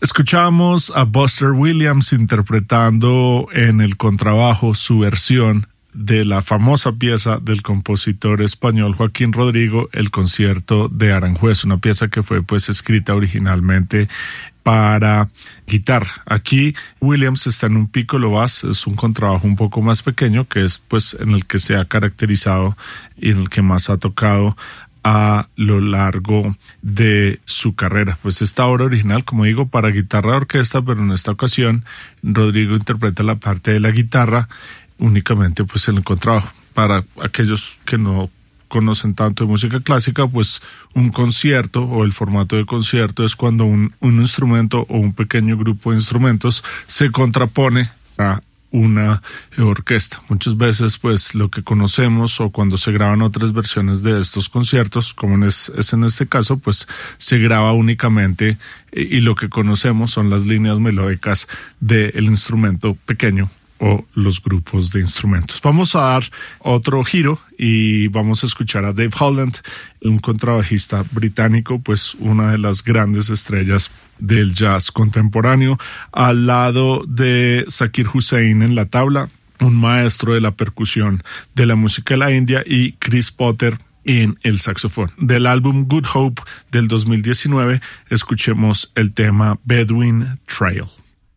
Escuchamos a Buster Williams interpretando en el contrabajo su versión de la famosa pieza del compositor español Joaquín Rodrigo, El concierto de Aranjuez, una pieza que fue pues escrita originalmente para guitarra. Aquí Williams está en un piccolo bass, es un contrabajo un poco más pequeño, que es pues en el que se ha caracterizado y en el que más ha tocado a lo largo de su carrera. Pues esta obra original, como digo, para guitarra de orquesta, pero en esta ocasión Rodrigo interpreta la parte de la guitarra únicamente pues en el contrabajo. Para aquellos que no conocen tanto de música clásica, pues un concierto o el formato de concierto es cuando un instrumento o un pequeño grupo de instrumentos se contrapone a una orquesta. Muchas veces pues lo que conocemos o cuando se graban otras versiones de estos conciertos, como es en este caso, pues se graba únicamente y lo que conocemos son las líneas melódicas del instrumento pequeño o los grupos de instrumentos. Vamos a dar otro giro y vamos a escuchar a Dave Holland, un contrabajista británico, pues una de las grandes estrellas del jazz contemporáneo, al lado de Zakir Hussain en la tabla, un maestro de la percusión de la música de la India, y Chris Potter en el saxofón. Del álbum Good Hope del 2019, escuchemos el tema Bedouin Trail.